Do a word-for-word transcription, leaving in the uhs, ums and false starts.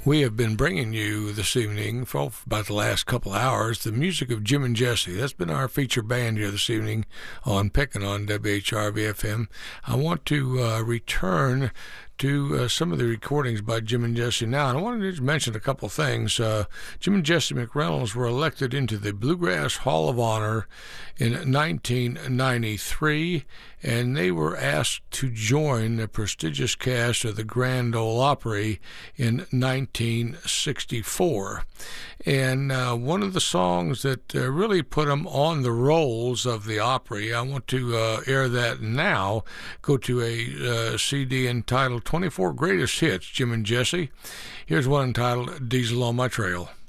We have been bringing you this evening, for about the last couple hours, the music of Jim and Jesse. That's been our feature band here this evening on Pickin' on W H R V F M. I want to uh, return to uh, some of the recordings by Jim and Jesse now. And I wanted to just mention a couple things. Uh, Jim and Jesse McReynolds were elected into the Bluegrass Hall of Honor in nineteen ninety-three, and they were asked to join the prestigious cast of the Grand Ole Opry in nineteen sixty-four. And uh, one of the songs that uh, really put them on the rolls of the Opry, I want to uh, air that now, go to a uh, C D entitled twenty-four Greatest Hits, Jim and Jesse. Here's one entitled Diesel on My Trail.